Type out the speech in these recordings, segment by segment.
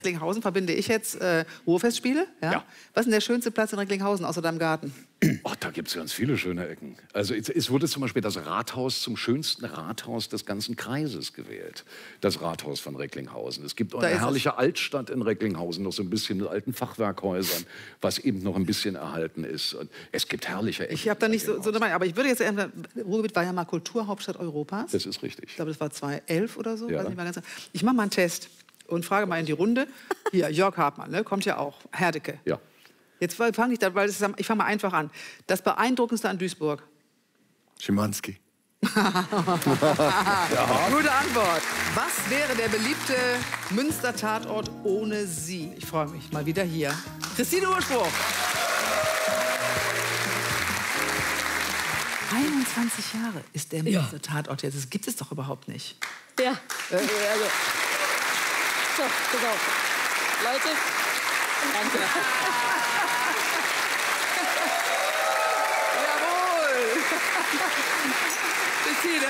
Recklinghausen verbinde ich jetzt Ruhrfestspiele. Ja? Ja. Was ist denn der schönste Platz in Recklinghausen außer deinem Garten? Oh, da gibt es ganz viele schöne Ecken. Also es wurde zum Beispiel das Rathaus zum schönsten Rathaus des ganzen Kreises gewählt. Das Rathaus von Recklinghausen. Es gibt auch eine herrliche Altstadt in Recklinghausen, noch so ein bisschen mit alten Fachwerkhäusern, was eben noch ein bisschen erhalten ist. Und es gibt herrliche Ecken. Ich habe da nicht so dabei, aber ich würde jetzt Ruhrgebiet war ja mal Kulturhauptstadt Europas. Das ist richtig. Ich glaube, das war 2011 oder so. Ja. Weiß nicht mehr ganz. Ich mache mal einen Test und frage mal in die Runde. Hier, Jörg Hartmann, ne, kommt ja auch. Herdecke. Ja. Jetzt fange ich da, weil ich fange mal einfach an. Das Beeindruckendste an Duisburg. Schimanski. Gute Antwort. Was wäre der beliebte Münster-Tatort ohne Sie? Ich freue mich mal wieder hier. Christine Urspruch. 21 Jahre ist der Münster-Tatort jetzt. Das gibt es doch überhaupt nicht. Ja. So, pass auf. Leute, danke. Jawohl. Christine.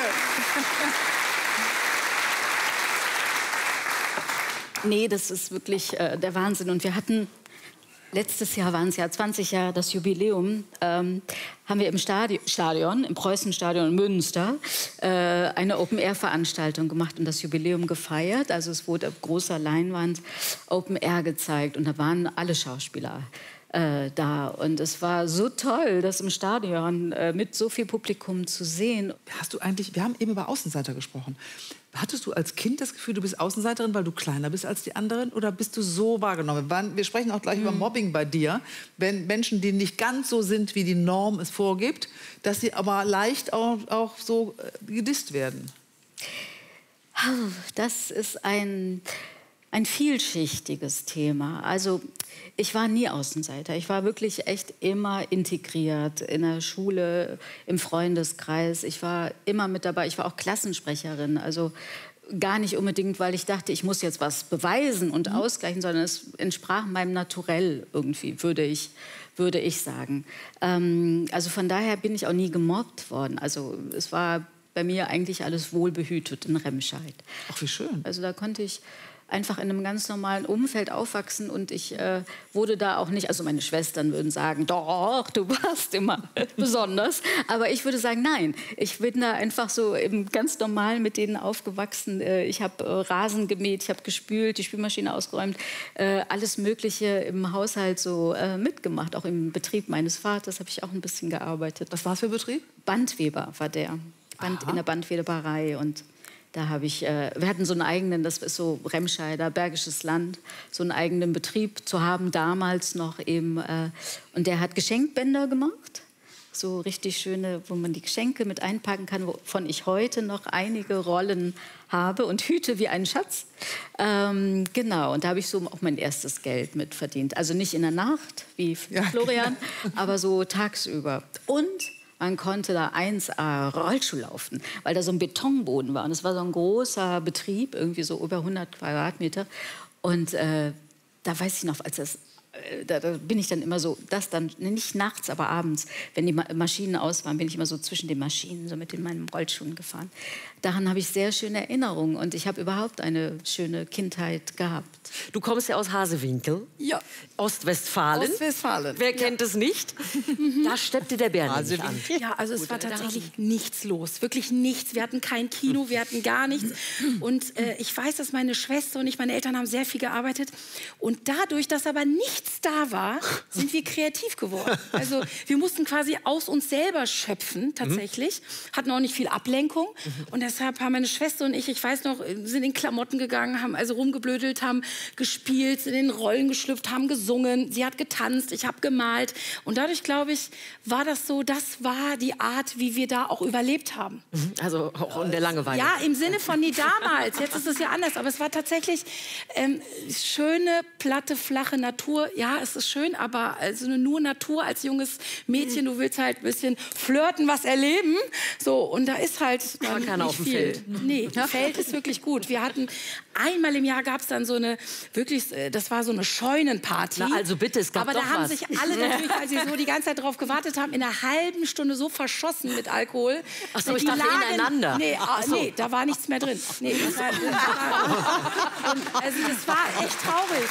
Nee, das ist wirklich der Wahnsinn. Und wir hatten, letztes Jahr waren es ja 20 Jahre das Jubiläum, haben wir im Stadion, im Preußenstadion in Münster, eine Open-Air-Veranstaltung gemacht und das Jubiläum gefeiert. Also es wurde auf großer Leinwand Open-Air gezeigt und da waren alle Schauspieler da. Und es war so toll, das im Stadion mit so viel Publikum zu sehen. Hast du eigentlich, wir haben eben über Außenseiter gesprochen. Hattest du als Kind das Gefühl, du bist Außenseiterin, weil du kleiner bist als die anderen? Oder bist du so wahrgenommen? Wir sprechen auch gleich über Mobbing bei dir. Wenn Menschen, die nicht ganz so sind, wie die Norm es vorgibt, dass sie aber leicht auch so gedisst werden. Das ist ein vielschichtiges Thema. Also ich war nie Außenseiter. Ich war wirklich echt immer integriert in der Schule, im Freundeskreis. Ich war immer mit dabei. Ich war auch Klassensprecherin. Also gar nicht unbedingt, weil ich dachte, ich muss jetzt was beweisen und ausgleichen, sondern es entsprach meinem Naturell irgendwie, würde ich sagen. Also von daher bin ich auch nie gemobbt worden. Also es war bei mir eigentlich alles wohlbehütet in Remscheid. Ach, wie schön. Also da konnte ich einfach in einem ganz normalen Umfeld aufwachsen und ich wurde da auch nicht, also meine Schwestern würden sagen, doch, du warst immer besonders, aber ich würde sagen, nein, ich bin da einfach so eben ganz normal mit denen aufgewachsen. Ich habe Rasen gemäht, ich habe gespült, die Spülmaschine ausgeräumt, alles Mögliche im Haushalt so mitgemacht, auch im Betrieb meines Vaters habe ich auch ein bisschen gearbeitet. Was war es für Betrieb? Bandweber war der, in der Bandweberei und da habe ich, wir hatten so einen eigenen, das ist so Remscheider, Bergisches Land, so einen eigenen Betrieb zu haben, damals noch eben. Und der hat Geschenkbänder gemacht, so richtig schöne, wo man die Geschenke mit einpacken kann, wovon ich heute noch einige Rollen habe und hüte wie einen Schatz. Genau, und da habe ich so auch mein erstes Geld mit verdient. Also nicht in der Nacht, wie Florian, aber so tagsüber. Und man konnte da 1A Rollschuh laufen, weil da so ein Betonboden war. Und es war so ein großer Betrieb, irgendwie so über 100 Quadratmeter. Und da weiß ich noch, als das, da bin ich dann immer so, das dann, nicht nachts, aber abends, wenn die Maschinen aus waren, bin ich immer so zwischen den Maschinen, so mit in meinen Rollschuhen gefahren. Daran habe ich sehr schöne Erinnerungen und ich habe überhaupt eine schöne Kindheit gehabt. Du kommst ja aus Hasewinkel, Ja. Ostwestfalen. Ostwestfalen. Wer kennt es nicht? Da steppte der Bär nicht an. Ja, also es war tatsächlich nichts los, wirklich nichts. Wir hatten kein Kino, wir hatten gar nichts. Und ich weiß, dass meine Schwester und ich, meine Eltern haben sehr viel gearbeitet. Und dadurch, dass aber nichts da war, sind wir kreativ geworden. Also wir mussten quasi aus uns selber schöpfen, tatsächlich. Hatten auch nicht viel Ablenkung. Und deshalb haben meine Schwester und ich weiß noch, sind in Klamotten gegangen, haben also rumgeblödelt, haben gespielt, sind in Rollen geschlüpft, haben gesungen. Sie hat getanzt, ich habe gemalt. Und dadurch, glaube ich, war das so, das war die Art, wie wir da auch überlebt haben. Also auch in der Langeweile. Ja, im Sinne von nie damals. Jetzt ist es ja anders. Aber es war tatsächlich schöne, platte, flache Natur. ja, es ist schön, aber also nur Natur als junges Mädchen, du willst halt ein bisschen flirten, was erleben. So, und da ist halt dann keiner nicht auf dem viel. Feld. Nee, Feld ist wirklich gut. Wir hatten einmal im Jahr gab es dann so eine, wirklich, das war so eine Scheunenparty. Na, also bitte, es gab aber doch da haben was. sich alle natürlich, weil sie so die ganze Zeit drauf gewartet haben, in einer halben Stunde so verschossen mit Alkohol. Ach so, ich Die dachte ineinander. Nee, Ach so. nee, da war nichts mehr drin. Nee, also das war echt traurig.